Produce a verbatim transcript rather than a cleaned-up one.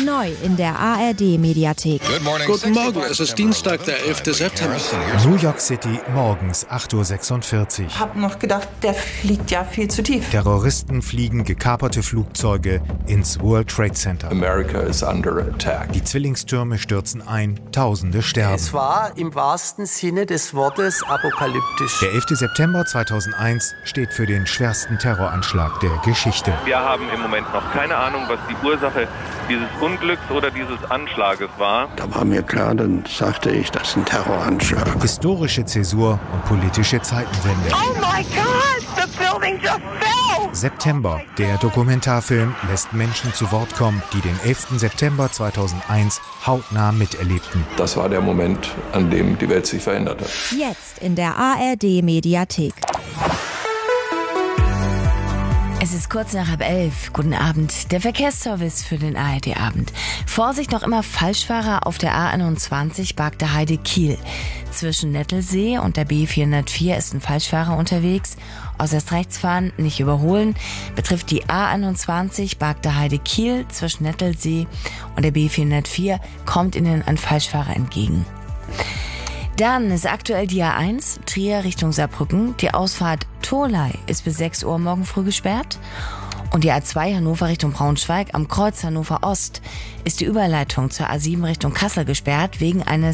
Neu in der A R D-Mediathek. Guten Morgen, es ist Dienstag, der elfte September. New York City, morgens acht Uhr sechsundvierzig. Ich habe noch gedacht, der fliegt ja viel zu tief. Terroristen fliegen gekaperte Flugzeuge ins World Trade Center. America is under attack. Die Zwillingstürme stürzen ein, Tausende sterben. Es war im wahrsten Sinne des Wortes apokalyptisch. Der elfte September zweitausendeins steht für den schwersten Terroranschlag der Geschichte. Wir haben im Moment noch keine Ahnung, was die Ursache dieses Unglücks oder dieses Anschlages war. Da war mir klar, dann sagte ich, das ist ein Terroranschlag. Historische Zäsur und politische Zeitenwende. Oh my God, the building just fell! September. Der Dokumentarfilm lässt Menschen zu Wort kommen, die den elften September zweitausendeins hautnah miterlebten. Das war der Moment, an dem die Welt sich verändert hat. Jetzt in der A R D-Mediathek. Es ist kurz nach halb elf. Guten Abend. Der Verkehrsservice für den A R D-Abend. Vorsicht, noch immer Falschfahrer auf der A einundzwanzig Bagda-Heide-Kiel. Zwischen Nettelsee und der B vierhundertvier ist ein Falschfahrer unterwegs. Äußerst rechts fahren, nicht überholen. Betrifft die A einundzwanzig Bagda-Heide-Kiel zwischen Nettelsee und der B vierhundertvier kommt Ihnen ein Falschfahrer entgegen. Dann ist aktuell die A eins, Trier Richtung Saarbrücken. Die Ausfahrt Tholey ist bis sechs Uhr morgen früh gesperrt. Und die A zwei Hannover Richtung Braunschweig am Kreuz Hannover Ost ist die Überleitung zur A sieben Richtung Kassel gesperrt wegen eines